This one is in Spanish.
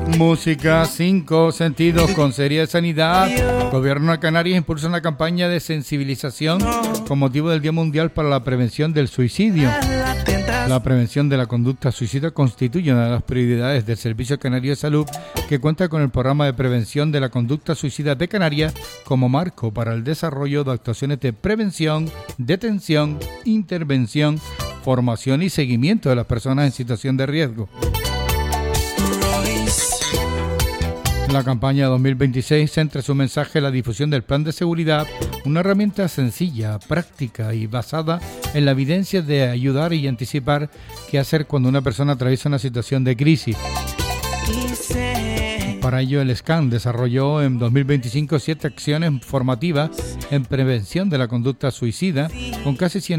Música, 5 sentidos con Consejería de Sanidad. Gobierno de Canarias impulsa una campaña de sensibilización con motivo del Día Mundial para la Prevención del Suicidio. La prevención de la conducta suicida constituye una de las prioridades del Servicio Canario de Salud, que cuenta con el programa de prevención de la conducta suicida de Canarias como marco para el desarrollo de actuaciones de prevención, detención, intervención, formación y seguimiento de las personas en situación de riesgo. La campaña 2026 centra su mensaje en la difusión del plan de seguridad, una herramienta sencilla, práctica y basada en la evidencia de ayudar y anticipar qué hacer cuando una persona atraviesa una situación de crisis. Para ello, el SCAN desarrolló en 2025 7 acciones formativas en prevención de la conducta suicida, con casi 100